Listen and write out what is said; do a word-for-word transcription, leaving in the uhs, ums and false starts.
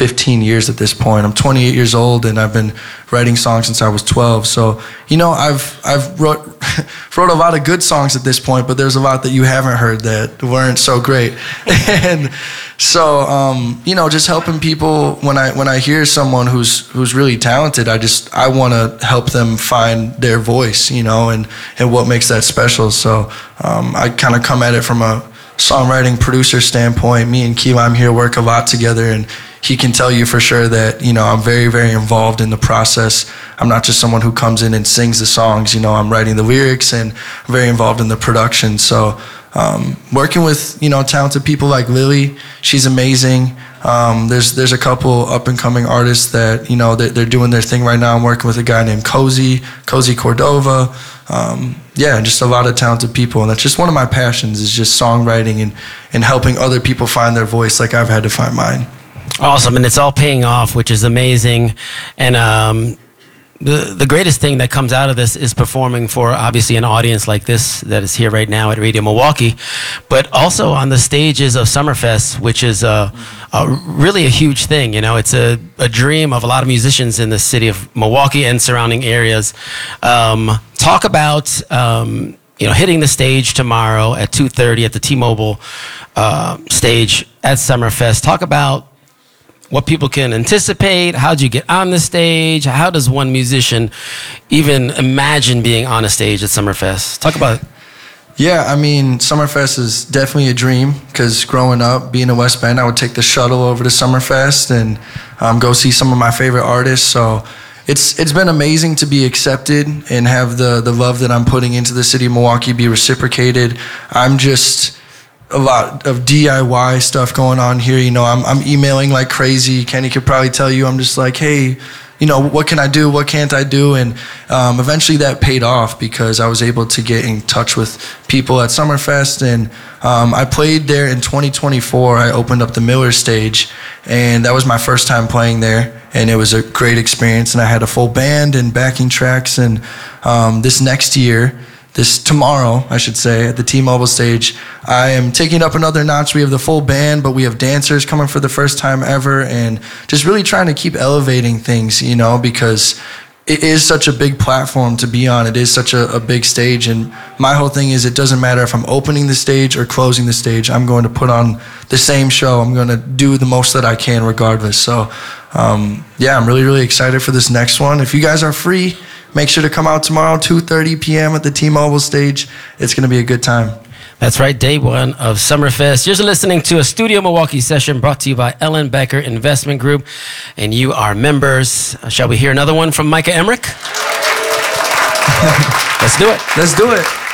fifteen years at this point. I'm twenty-eight years old, and I've been writing songs since I was twelve. So, you know, I've I've wrote wrote a lot of good songs at this point, but there's a lot that you haven't heard that weren't so great. And so, um, you know, just helping people when I when I hear someone who's who's really talented, I just I want to help them find their voice, you know, and and what makes that special. So um, I kind of come at it from a songwriting producer standpoint. Me and Key Lime here work a lot together, and he can tell you for sure that, you know, I'm very, very involved in the process. I'm not just someone who comes in and sings the songs. You know, I'm writing the lyrics and I'm very involved in the production. So um, working with, you know, talented people like Lily, she's amazing. Um, there's there's a couple up and coming artists that, you know, they're, they're doing their thing right now. I'm working with a guy named Cozy, Cozy Cordova. Um, yeah, just a lot of talented people. And that's just one of my passions, is just songwriting and, and helping other people find their voice like I've had to find mine. Awesome, and it's all paying off, which is amazing. And um, the the greatest thing that comes out of this is performing for, obviously, an audience like this that is here right now at Radio Milwaukee, but also on the stages of Summerfest, which is a, a really a huge thing. You know, it's a, a dream of a lot of musicians in the city of Milwaukee and surrounding areas. Um, talk about um, you know, hitting the stage tomorrow at two thirty at the T-Mobile uh, stage at Summerfest. Talk about what people can anticipate. How'd you get on the stage? How does one musician even imagine being on a stage at Summerfest? Talk about it. Yeah, I mean, Summerfest is definitely a dream, because growing up, being in West Bend, I would take the shuttle over to Summerfest and um, go see some of my favorite artists. So it's it's been amazing to be accepted and have the, the love that I'm putting into the city of Milwaukee be reciprocated. I'm just a lot of D I Y stuff going on here. You know, I'm I'm emailing like crazy. Kenny could probably tell you. I'm just like, hey, you know, what can I do? What can't I do? And um, eventually that paid off, because I was able to get in touch with people at Summerfest. And um, I played there in twenty twenty-four. I opened up the Miller stage, and that was my first time playing there. And it was a great experience. And I had a full band and backing tracks. And um, this next year, This tomorrow, I should say, at the T-Mobile stage, I am taking it up another notch. We have the full band, but we have dancers coming for the first time ever, and just really trying to keep elevating things, you know, because it is such a big platform to be on. It is such a, a big stage, and my whole thing is, it doesn't matter if I'm opening the stage or closing the stage. I'm going to put on the same show. I'm going to do the most that I can regardless. So, um, yeah, I'm really, really excited for this next one. If you guys are free, make sure to come out tomorrow, two thirty p.m. at the T-Mobile stage. It's going to be a good time. That's right, day one of Summerfest. You're listening to a Studio Milwaukee session brought to you by Ellen Becker Investment Group, and you are members. Uh, shall we hear another one from Micah Emmerich? Let's do it. Let's do it.